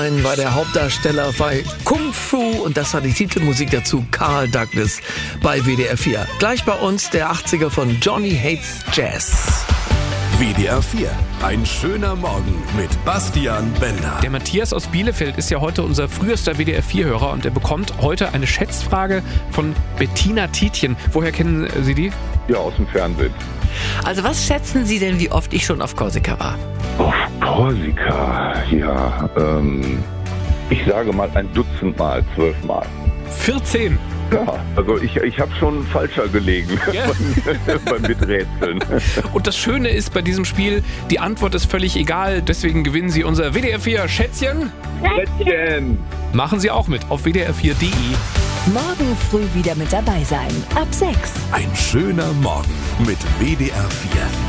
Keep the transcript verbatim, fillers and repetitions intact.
war der Hauptdarsteller bei Kung Fu und das war die Titelmusik dazu, Carl Douglas bei W D R vier. Gleich bei uns der achtziger von Johnny Hates Jazz. W D R vier, ein schöner Morgen mit Bastian Bender. Der Matthias aus Bielefeld ist ja heute unser frühester W D R vier Hörer und er bekommt heute eine Schätzfrage von Bettina Tietjen. Woher kennen Sie die? Ja, aus dem Fernsehen. Also was schätzen Sie denn, wie oft ich schon auf Korsika war? Auf Korsika, ja, ähm, ich sage mal ein Dutzend Mal, zwölf Mal. vierzehn. Ja, also ich, ich habe schon falscher gelegen Ja. beim, beim Miträtseln. Und das Schöne ist bei diesem Spiel, die Antwort ist völlig egal, deswegen gewinnen Sie unser W D R vier Schätzchen. Schätzchen! Machen Sie auch mit auf w d r vier punkt d e. Morgen früh wieder mit dabei sein. Ab sechs. Ein schöner Morgen mit W D R vier.